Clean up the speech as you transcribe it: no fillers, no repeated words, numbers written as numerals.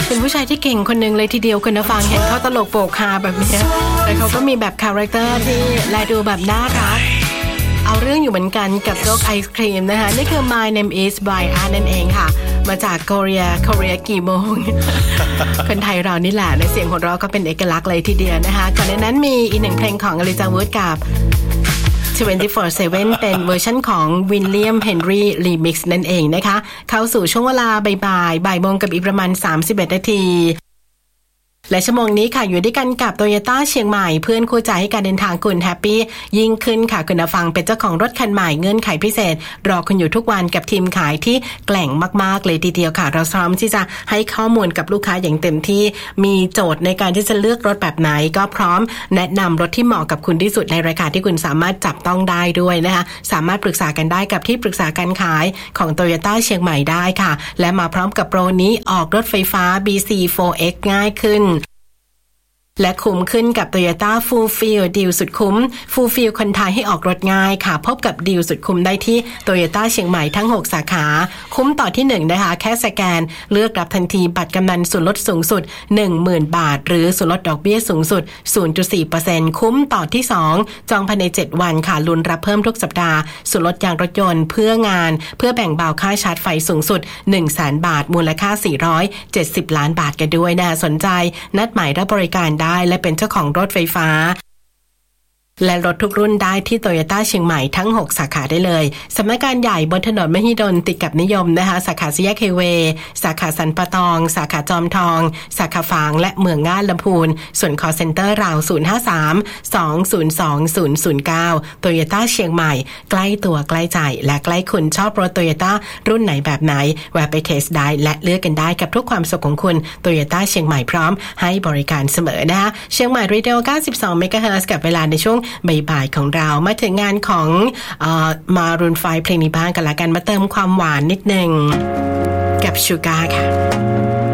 เป็นผู้ชายที่เก่งคนนึงเลยทีเดียวคุณผู้ฟังเห็นเขาตลกโปกฮาแบบนี้แต่เขาก็มีแบบคาแรคเตอร์ที่แลดูแบบน่ารักเอาเรื่องอยู่เหมือนกันกับโจ๊กไอศครีมนะคะนี่คือ My Name is Brian นั่นเองค่ะมาจากโคเรียกี่โมง คนไทยเรานี่แหละในเสียงหัวเราะก็เป็นเอกลักษณ์เลยทีเดียวนะคะก่อนหน้านั้นมีอีกหนึ่งเพลงของอลิซาวูดกับ24/7 เป็นเวอร์ชันของวิลเลียมเฮนรี่รีมิกซ์นั่นเองนะคะเข้าสู่ช่วงเวลาบ่ายโมงกับอีกประมาณ31นาทีและชั่วโมงนี้ค่ะอยู่ด้วยกันกับ Toyota เชียงใหม่เพื่อนคู่ใจให้การเดินทางคุณแฮปปี้ยิ่งขึ้นค่ะคุณผู้ฟังเป็นเจ้าของรถคันใหม่เงื่อนไขพิเศษรอคุณอยู่ทุกวันกับทีมขายที่แกร่งมากๆเลยทีเดียวค่ะเราพร้อมที่จะให้ข้อมูลกับลูกค้าอย่างเต็มที่มีโจทย์ในการที่จะเลือกรถแบบไหนก็พร้อมแนะนำรถที่เหมาะกับคุณที่สุดในราคาที่คุณสามารถจับต้องได้ด้วยนะคะสามารถปรึกษากันได้กับที่ปรึกษาการขายของ Toyota เชียงใหม่ได้ค่ะและมาพร้อมกับโปรนี้ออกรถไฟฟ้า BC4X ง่ายขึ้นและคุ้มขึ้นกับ Toyota Full Feel ดีลสุดคุ้ม Full Feel คนไทยให้ออกรถง่ายค่ะพบกับดีลสุดคุ้มได้ที่ Toyota เชียงใหม่ทั้ง6สาขาคุ้มต่อที่1นะคะแค่สแกนเลือกรับทันทีบัตรกำนันส่วนลดสูงสุด 10,000 บาทหรือส่วนลดดอกเบี้ยสูงสุด 0.4% คุ้มต่อที่2จองภายใน7วันค่ะลุ้นรับเพิ่มทุกสัปดาห์ส่วนลดยางรถยนต์เพื่องานเพื่อแบ่งเบาค่าชาร์จไฟสูงสุด 100,000 บาทมูลค่า470ล้านบาทกันด้วยนะสนใจนัดหมายรับบริการได้และเป็นเจ้าของรถไฟฟ้าและรถทุกรุ่นได้ที่ Toyota เชียงใหม่ทั้ง6สาขาได้เลยสำนักงานใหญ่บนถนนมหิดลติดกับนิยมนะคะสาขาสี่แยกไฮเวย์สาขาสันปะตองสาขาจอมทองสาขาฝางและเมืองง่านลำพูนส่วน call center ราว053-202-009 Toyota เชียงใหม่ใกล้ตัวใกล้ใจและใกล้คุณชอบรถ Toyota รุ่นไหนแบบไหนแวะไปเทสได้และเลือกกันได้กับทุกความสุขของคุณ Toyota เชียงใหม่พร้อมให้บริการเสมอนะคะเชียงใหม่รีเดล92เมกะเฮิรตซ์กับเวลาในช่วงบ่ายๆของเรามาถึงงานของมารูน5เพลงนี้บ้างกันละกันมาเติมความหวานนิดนึงกับชูการ์ค่ะ